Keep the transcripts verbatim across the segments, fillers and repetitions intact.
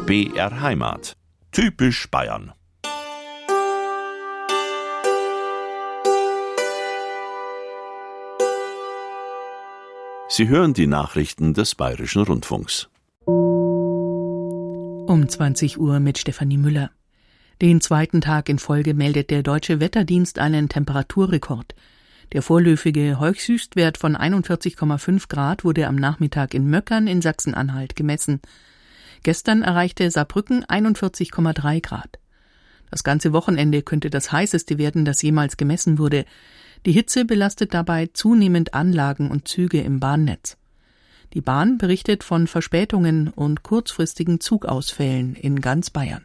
B R Heimat. Typisch Bayern. Sie hören die Nachrichten des Bayerischen Rundfunks. Um zwanzig Uhr mit Stefanie Müller. Den zweiten Tag in Folge meldet der Deutsche Wetterdienst einen Temperaturrekord. Der vorläufige Höchsthöchstwert von einundvierzig Komma fünf Grad wurde am Nachmittag in Möckern in Sachsen-Anhalt gemessen. Gestern erreichte Saarbrücken einundvierzig Komma drei Grad. Das ganze Wochenende könnte das heißeste werden, das jemals gemessen wurde. Die Hitze belastet dabei zunehmend Anlagen und Züge im Bahnnetz. Die Bahn berichtet von Verspätungen und kurzfristigen Zugausfällen in ganz Bayern.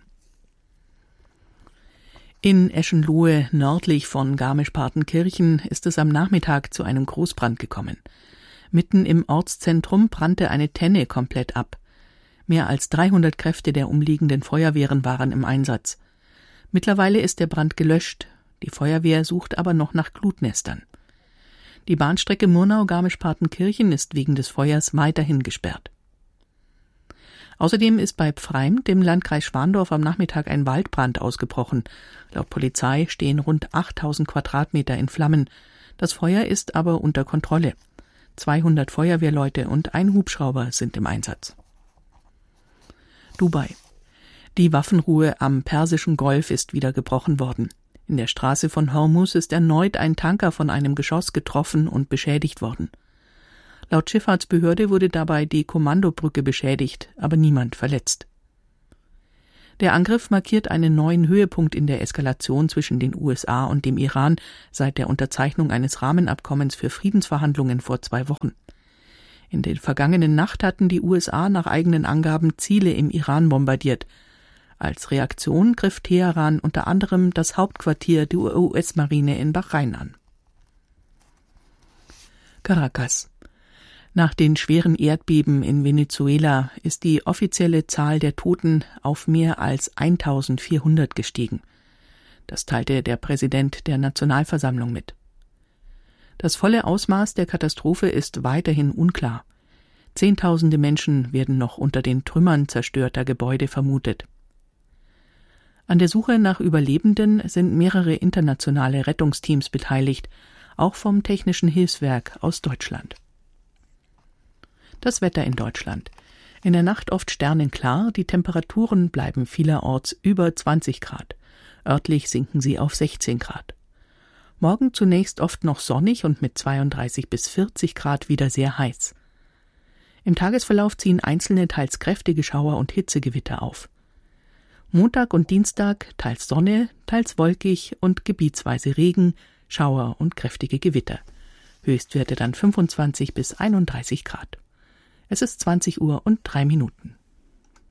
In Eschenlohe, nördlich von Garmisch-Partenkirchen, ist es am Nachmittag zu einem Großbrand gekommen. Mitten im Ortszentrum brannte eine Tenne komplett ab. Mehr als dreihundert Kräfte der umliegenden Feuerwehren waren im Einsatz. Mittlerweile ist der Brand gelöscht. Die Feuerwehr sucht aber noch nach Glutnestern. Die Bahnstrecke Murnau-Garmisch-Partenkirchen ist wegen des Feuers weiterhin gesperrt. Außerdem ist bei Pfreimd im Landkreis Schwandorf am Nachmittag ein Waldbrand ausgebrochen. Laut Polizei stehen rund achttausend Quadratmeter in Flammen. Das Feuer ist aber unter Kontrolle. zweihundert Feuerwehrleute und ein Hubschrauber sind im Einsatz. Dubai. Die Waffenruhe am Persischen Golf ist wieder gebrochen worden. In der Straße von Hormuz ist erneut ein Tanker von einem Geschoss getroffen und beschädigt worden. Laut Schifffahrtsbehörde wurde dabei die Kommandobrücke beschädigt, aber niemand verletzt. Der Angriff markiert einen neuen Höhepunkt in der Eskalation zwischen den U S A und dem Iran seit der Unterzeichnung eines Rahmenabkommens für Friedensverhandlungen vor zwei Wochen. In der vergangenen Nacht hatten die U S A nach eigenen Angaben Ziele im Iran bombardiert. Als Reaktion griff Teheran unter anderem das Hauptquartier der U S-Marine in Bahrain an. Caracas. Nach den schweren Erdbeben in Venezuela ist die offizielle Zahl der Toten auf mehr als eintausendvierhundert gestiegen. Das teilte der Präsident der Nationalversammlung mit. Das volle Ausmaß der Katastrophe ist weiterhin unklar. Zehntausende Menschen werden noch unter den Trümmern zerstörter Gebäude vermutet. An der Suche nach Überlebenden sind mehrere internationale Rettungsteams beteiligt, auch vom Technischen Hilfswerk aus Deutschland. Das Wetter in Deutschland. In der Nacht oft sternenklar, die Temperaturen bleiben vielerorts über zwanzig Grad. Örtlich sinken sie auf sechzehn Grad. Morgen zunächst oft noch sonnig und mit zweiunddreißig bis vierzig Grad wieder sehr heiß. Im Tagesverlauf ziehen einzelne teils kräftige Schauer und Hitzegewitter auf. Montag und Dienstag teils Sonne, teils wolkig und gebietsweise Regen, Schauer und kräftige Gewitter. Höchstwerte dann fünfundzwanzig bis einunddreißig Grad. Es ist zwanzig Uhr und drei Minuten.